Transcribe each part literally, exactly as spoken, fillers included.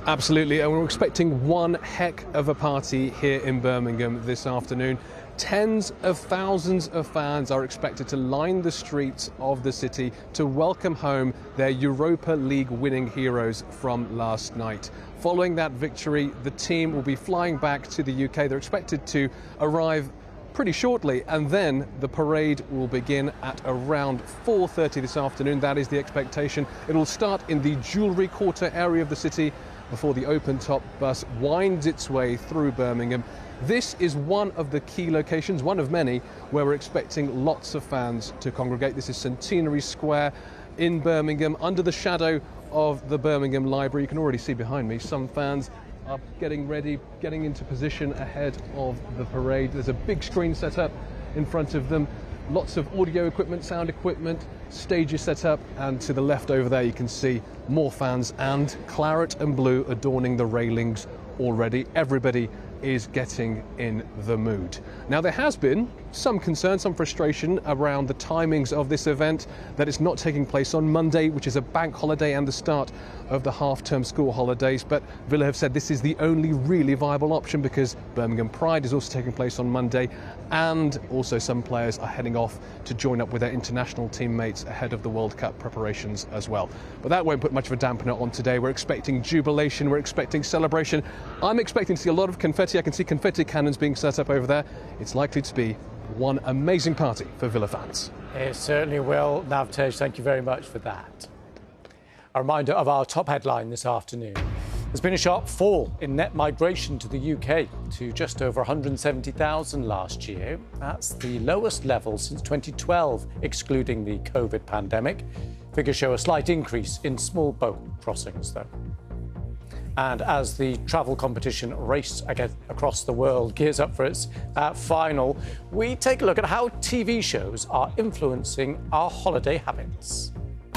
Absolutely, and we're expecting one heck of a party here in Birmingham this afternoon. Tens of thousands of fans are expected to line the streets of the city to welcome home their Europa League winning heroes from last night. Following that victory, the team will be flying back to the U K. They're expected to arrive pretty shortly, and then the parade will begin at around four thirty this afternoon. That is the expectation. It will start in the Jewellery Quarter area of the city before the open-top bus winds its way through Birmingham. This is one of the key locations, one of many, where we're expecting lots of fans to congregate. This is Centenary Square in Birmingham, under the shadow of the Birmingham Library. You can already see behind me some fans are getting ready, getting into position ahead of the parade. There's a big screen set up in front of them. Lots of audio equipment, sound equipment, stages set up, and to the left over there you can see more fans and claret and blue adorning the railings already. Everybody is getting in the mood. Now, there has been some concern, some frustration around the timings of this event, that it's not taking place on Monday, which is a bank holiday and the start of the half-term school holidays. But Villa have said this is the only really viable option because Birmingham Pride is also taking place on Monday, and also some players are heading off to join up with their international teammates ahead of the World Cup preparations as well. But that won't put much of a dampener on today. We're expecting jubilation, we're expecting celebration. I'm expecting to see a lot of confetti. I can see confetti cannons being set up over there. It's likely to be one amazing party for Villa fans. It certainly will. Navtej, thank you very much for that. A reminder of our top headline this afternoon. There's been a sharp fall in net migration to the U K to just over one hundred seventy thousand last year. That's the lowest level since twenty twelve, excluding the COVID pandemic. Figures show a slight increase in small boat crossings, though. And as the travel competition Race Across the World gears up for its uh, final, we take a look at how T V shows are influencing our holiday habits.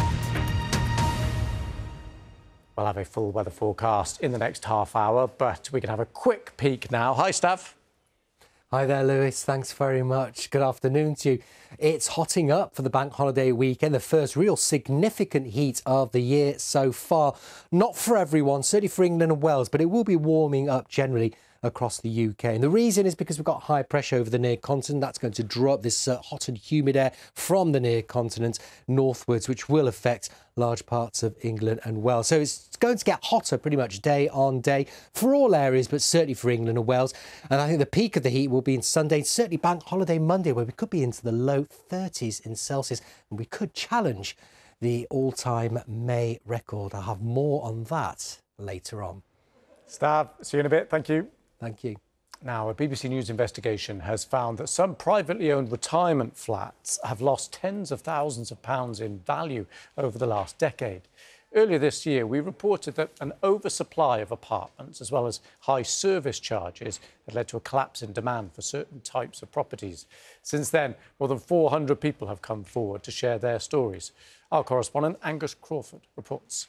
We'll have a full weather forecast in the next half hour, but we can have a quick peek now. Hi, Stav. Hi there, Lewis. Thanks very much. Good afternoon to you. It's hotting up for the bank holiday weekend, the first real significant heat of the year so far. Not for everyone, certainly for England and Wales, but it will be warming up generally across the U K. And the reason is because we've got high pressure over the near continent. That's going to draw up this uh, hot and humid air from the near continent northwards, which will affect large parts of England and Wales. So it's going to get hotter pretty much day on day for all areas, but certainly for England and Wales. And I think the peak of the heat will be in Sunday, certainly bank holiday Monday, where we could be into the low thirties in Celsius, and we could challenge the all-time May record. I'll have more on that later on. Stav, see you in a bit. Thank you. Thank you. Now, a B B C News investigation has found that some privately owned retirement flats have lost tens of thousands of pounds in value over the last decade. Earlier this year, we reported that an oversupply of apartments, as well as high service charges, had led to a collapse in demand for certain types of properties. Since then, more than four hundred people have come forward to share their stories. Our correspondent, Angus Crawford, reports.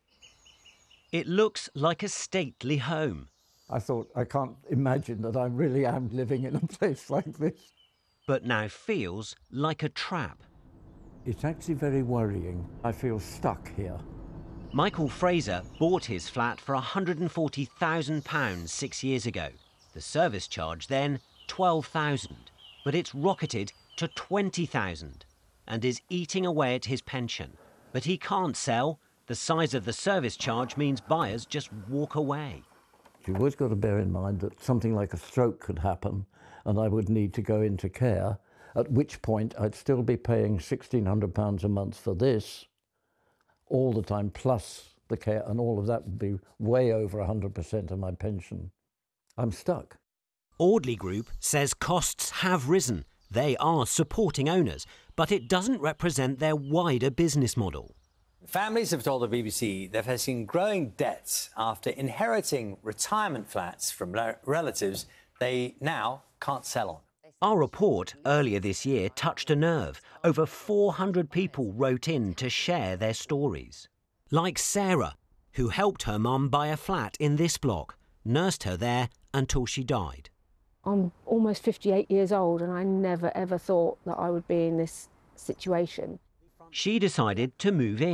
It looks like a stately home. I thought, I can't imagine that I really am living in a place like this. But now feels like a trap. It's actually very worrying. I feel stuck here. Michael Fraser bought his flat for one hundred forty thousand pounds six years ago. The service charge then, twelve thousand pounds. But it's rocketed to twenty thousand pounds and is eating away at his pension. But he can't sell. The size of the service charge means buyers just walk away. You've always got to bear in mind that something like a stroke could happen and I would need to go into care, at which point I'd still be paying sixteen hundred pounds a month for this all the time, plus the care, and all of that would be way over one hundred percent of my pension. I'm stuck. Audley Group says costs have risen. They are supporting owners, but it doesn't represent their wider business model. Families have told the B B C they're facing growing debts after inheriting retirement flats from relatives they now can't sell on. Our report earlier this year touched a nerve. Over four hundred people wrote in to share their stories. Like Sarah, who helped her mum buy a flat in this block, nursed her there until she died. I'm almost fifty-eight years old and I never ever thought that I would be in this situation. She decided to move in.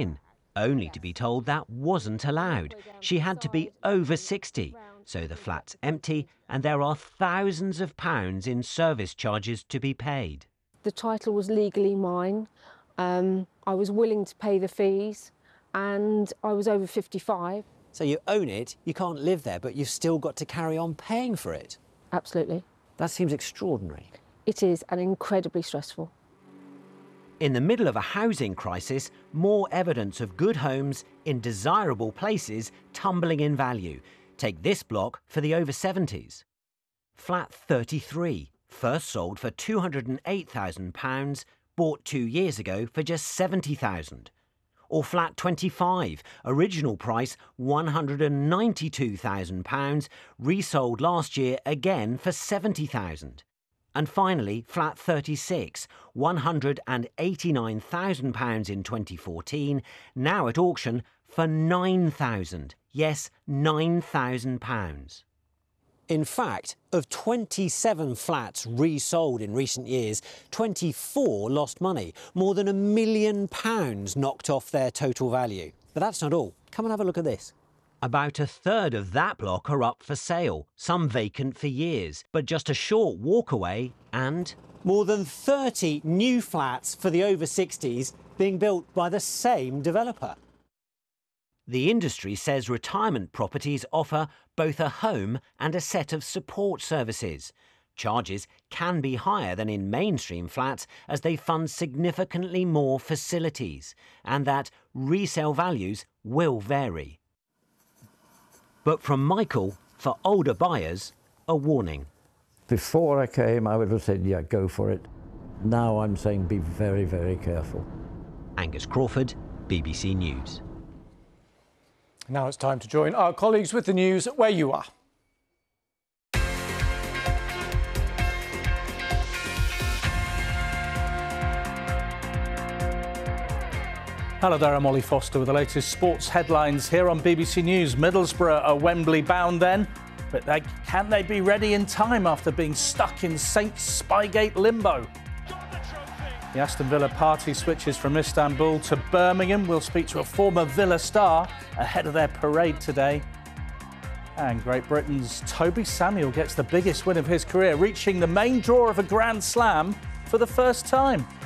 only to be told that wasn't allowed. She had to be over sixty. So the flat's empty and there are thousands of pounds in service charges to be paid. The title was legally mine. Um, I was willing to pay the fees and I was over fifty-five. So you own it, you can't live there, but you've still got to carry on paying for it. Absolutely. That seems extraordinary. It is, and incredibly stressful. In the middle of a housing crisis, more evidence of good homes in desirable places tumbling in value. Take this block for the over seventies. Flat thirty-three, first sold for two hundred and eight thousand pounds, bought two years ago for just seventy thousand pounds. Or flat twenty-five, original price one hundred and ninety-two thousand pounds, resold last year again for seventy thousand pounds. And finally, flat thirty-six, one hundred and eighty-nine thousand pounds in twenty fourteen, now at auction for nine thousand pounds. Yes, nine thousand pounds. In fact, of twenty-seven flats resold in recent years, twenty-four lost money. More than a million pounds knocked off their total value. But that's not all. Come and have a look at this. About a third of that block are up for sale, some vacant for years, but just a short walk away and more than thirty new flats for the over sixties being built by the same developer. The industry says retirement properties offer both a home and a set of support services. Charges can be higher than in mainstream flats as they fund significantly more facilities, and that resale values will vary. But from Michael, for older buyers, a warning. Before I came, I would have said, yeah, go for it. Now I'm saying be very, very careful. Angus Crawford, B B C News. Now it's time to join our colleagues with the news where you are. Hello there, I'm Ollie Foster with the latest sports headlines here on B B C News. Middlesbrough are Wembley bound then, but they, can they be ready in time after being stuck in Saint Spygate limbo? The Aston Villa party switches from Istanbul to Birmingham. We'll speak to a former Villa star ahead of their parade today. And Great Britain's Toby Samuel gets the biggest win of his career, reaching the main draw of a Grand Slam for the first time.